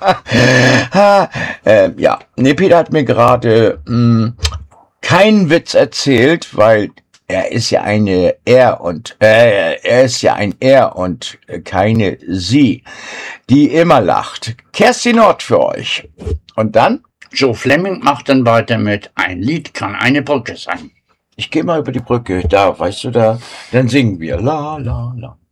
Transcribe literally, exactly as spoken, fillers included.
ha, äh, ja, nee, Peter hat mir gerade mh, keinen Witz erzählt, weil er ist ja eine Er und äh, er ist ja ein Er und keine Sie, die immer lacht. Kerstin Nord für euch. Und dann? Joe Fleming macht dann weiter mit Ein Lied kann eine Brücke sein. Ich gehe mal über die Brücke, da, weißt du, da, dann singen wir. La, la, la.